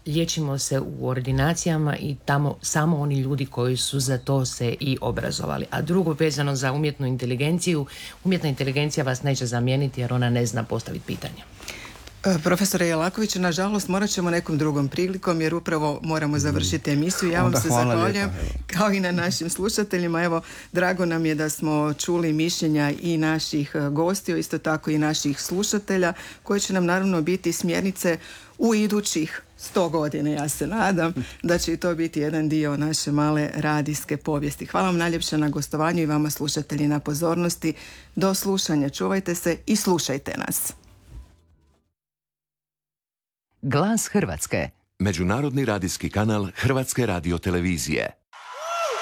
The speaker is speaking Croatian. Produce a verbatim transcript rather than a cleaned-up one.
liječimo se u ordinacijama i tamo samo oni ljudi koji su za to se i obrazovali. A drugo, vezano za umjetnu inteligenciju, umjetna inteligencija vas neće zamijeniti jer ona ne zna postaviti pitanja. Profesore Jelaković, nažalost morat ćemo nekom drugom prilikom jer upravo moramo završiti emisiju. Ja vam se zahvaljujem kao i na našim slušateljima. Evo, drago nam je da smo čuli mišljenja i naših gostiju, isto tako i naših slušatelja, koji će nam naravno biti smjernice u idućih sto godina. Ja se nadam da će i to biti jedan dio naše male radijske povijesti. Hvala vam najljepše na gostovanju i vama slušatelji na pozornosti. Do slušanja, čuvajte se i slušajte nas. Glas Hrvatske. Međunarodni radijski kanal Hrvatske radiotelevizije.